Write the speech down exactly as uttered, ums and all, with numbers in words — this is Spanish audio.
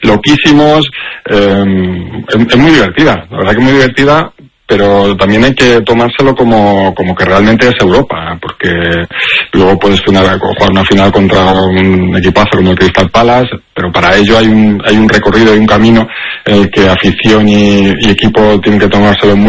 loquísimos, eh, es, es muy divertida, la verdad que es muy divertida, pero también hay que tomárselo como, como que realmente es Europa, porque luego puedes jugar una final contra un equipazo como el Crystal Palace, pero para ello hay un, hay un recorrido, hay un camino en el que afición y, y equipo tienen que tomárselo muy